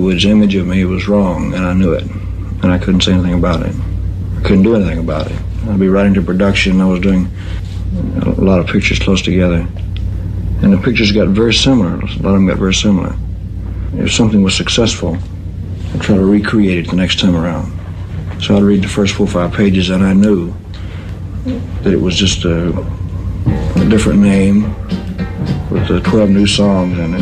Hollywood's image of me was wrong, and I knew it, and I couldn't say anything about it. I couldn't do anything about it. I'd be writing to production. I was doing a lot of pictures close together, and the pictures got very similar. A lot of them got very similar. If something was successful, I'd try to recreate it the next time around. So I'd read the first 4 or 5 pages, and I knew that it was just a different name with 12 new songs in it.